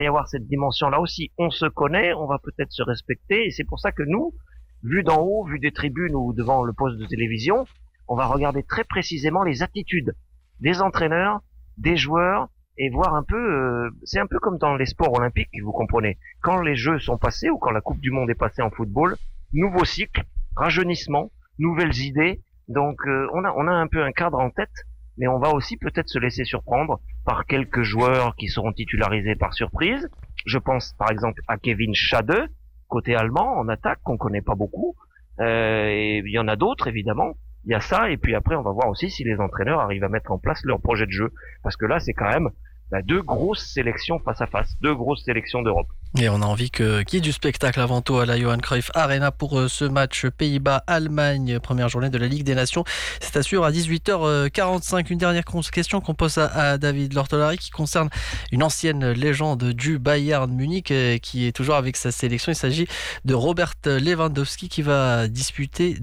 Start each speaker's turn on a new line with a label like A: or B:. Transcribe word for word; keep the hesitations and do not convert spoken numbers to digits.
A: y avoir cette dimension-là aussi. On se connaît, on va peut-être se respecter, et c'est pour ça que nous, vu d'en haut, vu des tribunes ou devant le poste de télévision, on va regarder très précisément les attitudes des entraîneurs, des joueurs, et voir un peu, euh, c'est un peu comme dans les sports olympiques, vous comprenez. Quand les Jeux sont passés ou quand la Coupe du Monde est passée en football, nouveau cycle, rajeunissement, nouvelles idées. Donc euh, on a on a un peu un cadre en tête, mais on va aussi peut-être se laisser surprendre par quelques joueurs qui seront titularisés par surprise. Je pense par exemple à Kevin Schade, côté allemand, en attaque, qu'on connaît pas beaucoup. Euh, et il y en a d'autres évidemment. Il y a ça, et puis après on va voir aussi si les entraîneurs arrivent à mettre en place leur projet de jeu. Parce que là c'est quand même bah, deux grosses sélections face à face, deux grosses sélections d'Europe.
B: Et on a envie que, qu'il y ait du spectacle avant tout à la Johan Cruyff Arena pour ce match Pays-Bas-Allemagne, première journée de la Ligue des Nations. C'est à suivre à dix-huit heures quarante-cinq. Une dernière question qu'on pose à, à David Lortolari qui concerne une ancienne légende du Bayern Munich qui est toujours avec sa sélection. Il s'agit de Robert Lewandowski qui va disputer